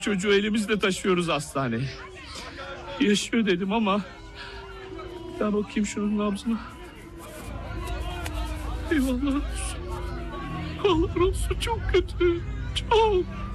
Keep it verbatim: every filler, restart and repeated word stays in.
Çocuğu elimizde taşıyoruz hastaneye. Yaşıyor dedim ama ben bakayım şunun nabzına. Eyvallah olsun. Allah olsun, çok kötü. Çok.